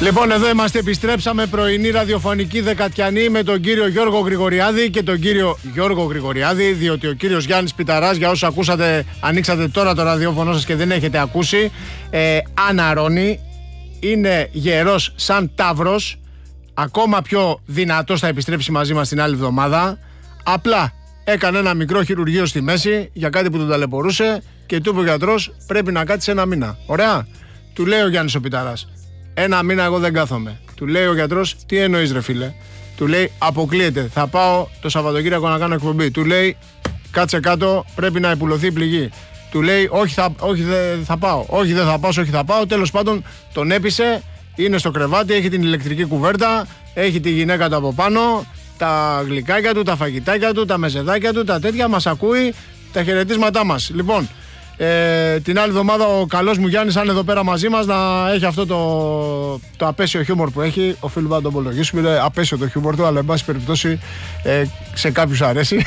Λοιπόν, εδώ είμαστε, επιστρέψαμε, πρωινή ραδιοφωνική δεκατιανή με τον κύριο Γιώργο Γρηγοριάδη και τον κύριο Γιώργο Γρηγοριάδη, διότι ο κύριος Γιάννης Πιταράς, για όσους ακούσατε, ανοίξατε τώρα το ραδιόφωνο σας και δεν έχετε ακούσει, αναρρώνει, είναι γερός σαν ταύρος, ακόμα πιο δυνατός θα επιστρέψει μαζί μας την άλλη εβδομάδα. Απλά έκανε ένα μικρό χειρουργείο στη μέση για κάτι που τον ταλαιπωρούσε και του είπε ο γιατρός, πρέπει να κάτσει ένα μήνα. Ωραία. Του λέει ο Γιάννης ο Πιταράς, ένα μήνα εγώ δεν κάθομαι. Του λέει ο γιατρός, τι εννοείς ρε φίλε? Του λέει, αποκλείεται, θα πάω το Σαββατοκύριακο να κάνω εκπομπή. Του λέει, κάτσε κάτω, πρέπει να υπουλωθεί η πληγή. Του λέει, όχι δεν θα πάω. Όχι δεν θα πάω, όχι θα πάω. Τέλος πάντων τον έπεισε, είναι στο κρεβάτι, έχει την ηλεκτρική κουβέρτα, έχει τη γυναίκα του από πάνω, τα γλυκάκια του, τα φαγητάκια του, τα μεζεδάκια του, τα τέτοια, μας ακούει, τα χαιρετίσματά μας. Λοιπόν, την άλλη εβδομάδα ο καλός μου Γιάννης, αν εδώ πέρα μαζί μας, να έχει αυτό το απέσιο χιούμορ που έχει. Οφείλουμε να το απολογίσουμε, είναι απέσιο το χιούμορ του, αλλά εν πάση περιπτώσει σε κάποιους αρέσει.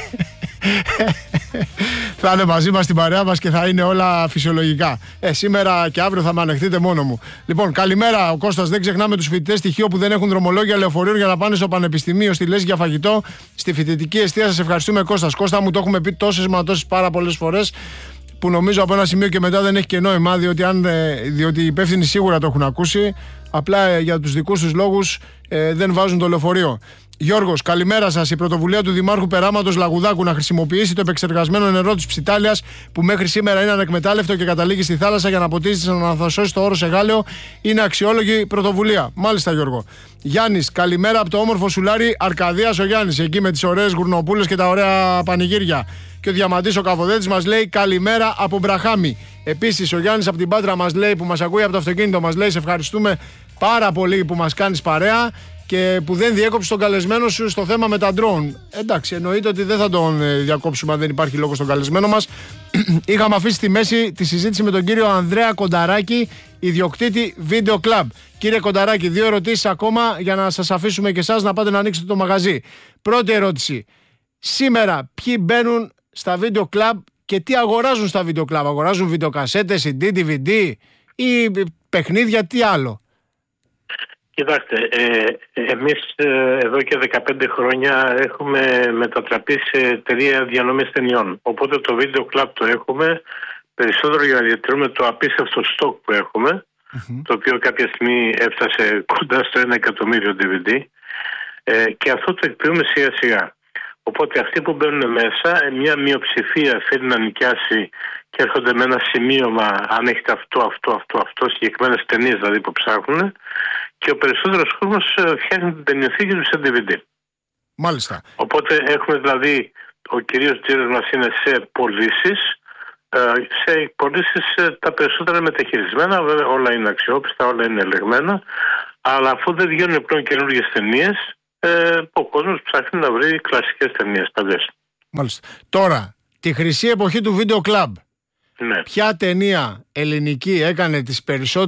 Θα είναι μαζί μας στην παρέα μας και θα είναι όλα φυσιολογικά. Σήμερα και αύριο θα με ανεχτείτε μόνο μου. Λοιπόν, καλημέρα ο Κώστας. Δεν ξεχνάμε τους φοιτητές στοιχείο που δεν έχουν δρομολόγια λεωφορείων για να πάνε στο πανεπιστημίο, στη Λέση για φαγητό, στη φοιτητική εστία. Σας ευχαριστούμε, Κώστας. Κώστα μου, το έχουμε πει τόσες πάρα πολλές φορές, που νομίζω από ένα σημείο και μετά δεν έχει και νόημα, διότι οι υπεύθυνοι σίγουρα το έχουν ακούσει. Απλά για τους δικούς τους λόγους δεν βάζουν το λεωφορείο. Γιώργος, καλημέρα σας. Η πρωτοβουλία του Δημάρχου Περάματος Λαγουδάκου να χρησιμοποιήσει το επεξεργασμένο νερό της Ψιτάλιας, που μέχρι σήμερα είναι ανεκμετάλλευτο και καταλήγει στη θάλασσα, για να ποτίσει τις αναθωσώσεις στο Όρο Σεγάλεο, είναι αξιόλογη πρωτοβουλία. Μάλιστα, Γιώργο. Γιάννης, καλημέρα από το όμορφο Σουλάρι Αρκαδίας ο Γιάννης, εκεί με τις ωραίες γουρνοπούλες και τα ωραία πανηγύρια. Και ο Διαμαντής ο Καφοδέτης μας λέει καλημέρα από Μπραχάμι. Επίσης ο Γιάννης από την Πάτρα μας λέει, που μας ακούει από το αυτοκίνητο, μας λέει, σε ευχαριστούμε πάρα πολύ που μας κάνεις παρέα και που δεν διέκοψε τον καλεσμένο σου στο θέμα με τα drone. Εντάξει, εννοείται ότι δεν θα τον διακόψουμε αν δεν υπάρχει λόγο στον καλεσμένο μας. Είχαμε αφήσει στη μέση τη συζήτηση με τον κύριο Ανδρέα Κονταράκη, ιδιοκτήτη Video Club. Κύριε Κονταράκη, 2 ερωτήσεις ακόμα για να σας αφήσουμε και εσάς να πάτε να ανοίξετε το μαγαζί. Πρώτη ερώτηση. Σήμερα ποιοι μπαίνουν στα Video Club και τι αγοράζουν στα Video Club? Αγοράζουν βιντεοκασέτες, CD, DVD ή παιχνίδια, τι άλλο? Κοιτάξτε, εμείς εδώ και 15 χρόνια έχουμε μετατραπεί σε εταιρεία διανομής ταινιών. Οπότε το Video Club το έχουμε περισσότερο για να διατηρούμε το απίστευτο στόκ που έχουμε, το οποίο κάποια στιγμή έφτασε κοντά στο 1 εκατομμύριο DVD, και αυτό το εκποιούμε σιγά σιγά. Οπότε αυτοί που μπαίνουν μέσα, μια μειοψηφία θέλει να νοικιάσει και έρχονται με ένα σημείωμα αν έχετε αυτό, συγκεκριμένες ταινίες δηλαδή που ψάχνουν, και ο περισσότερος κόσμος φτιάχνει την ταινιοθήκη του σε DVD. Μάλιστα. Οπότε έχουμε δηλαδή, ο κυρίως τζίρος μας είναι σε πωλήσεις, τα περισσότερα μεταχειρισμένα, βέβαια όλα είναι αξιόπιστα, όλα είναι ελεγμένα, αλλά αφού δεν βγαίνουν πλέον καινούργιες ταινίες, ο κόσμος ψάχνει να βρει κλασικές ταινίες παλιές. Μάλιστα. Τώρα, τη χρυσή εποχή του Video Club, ναι, ποια ταινία ελληνική έκανε τις περισσότερες